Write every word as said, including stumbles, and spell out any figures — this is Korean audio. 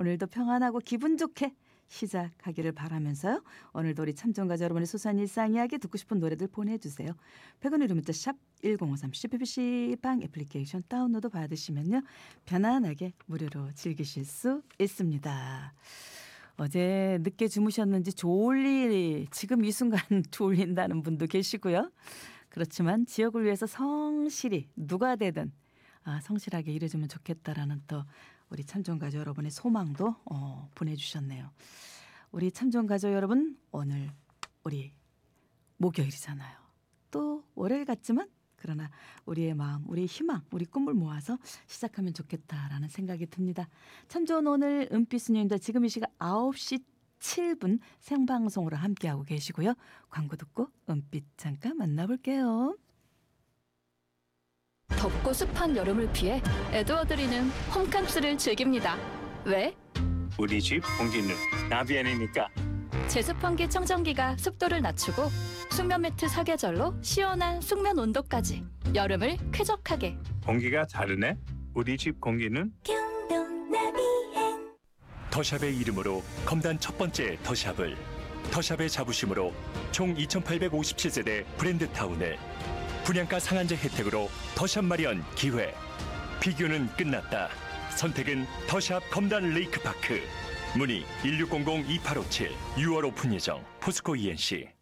오늘도 평안하고 기분 좋게 시작하기를 바라면서요. 오늘도 우리 참정가자 여러분의 소소한 일상 이야기 듣고 싶은 노래들 보내주세요. 백 원의 문자 샵 일공오삼 씨피비씨방 애플리케이션 다운로드 받으시면요. 편안하게 무료로 즐기실 수 있습니다. 어제 늦게 주무셨는지 졸리 지금 이 순간 졸린다는 분도 계시고요. 그렇지만 지역을 위해서 성실히 누가 되든 아, 성실하게 일해주면 좋겠다라는 또 우리 참정가족 여러분의 소망도 어, 보내주셨네요. 우리 참정가족 여러분 오늘 우리 목요일이잖아요. 또 월요일 같지만 그러나 우리의 마음, 우리의 희망, 우리 꿈을 모아서 시작하면 좋겠다라는 생각이 듭니다. 참 좋은 오늘 은빛수녀입니다. 지금 이 시각 아홉 시 칠 분 생방송으로 함께하고 계시고요. 광고 듣고 은빛 잠깐 만나볼게요. 덥고 습한 여름을 피해 에드워드리는 홈캉스를 즐깁니다. 왜? 우리 집 공기는 나비안이니까. 제습환기 청정기가 습도를 낮추고 숙면 매트 사계절로 시원한 숙면 온도까지 여름을 쾌적하게. 공기가 다르네. 우리 집 공기는 더샵의 이름으로 검단 첫 번째 더샵을, 더샵의 자부심으로 총 이천팔백오십칠 세대 브랜드타운을, 분양가 상한제 혜택으로 더샵 마련 기회. 비교는 끝났다. 선택은 더샵 검단 레이크파크. 문의 일육공공 이팔오칠. 유월 오픈 예정. 포스코 이엔씨.